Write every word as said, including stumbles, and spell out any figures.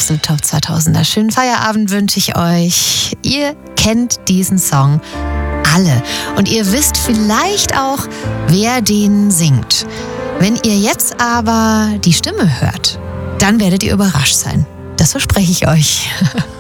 Axel Top zweitausender. Schönen Feierabend wünsche ich euch. Ihr kennt diesen Song alle und ihr wisst vielleicht auch, wer den singt. Wenn ihr jetzt aber die Stimme hört, dann werdet ihr überrascht sein. Das verspreche ich euch.